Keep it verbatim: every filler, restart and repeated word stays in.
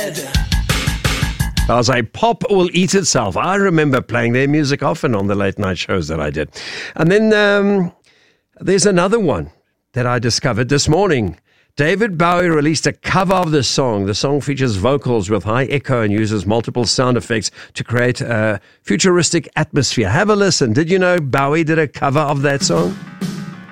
dead. I was like, pop will eat itself. I remember playing their music often on the late night shows that I did. And then um, there's another one that I discovered this morning. David Bowie released a cover of this song. The song features vocals with high echo and uses multiple sound effects to create a futuristic atmosphere. Have a listen. Did you know Bowie did a cover of that song?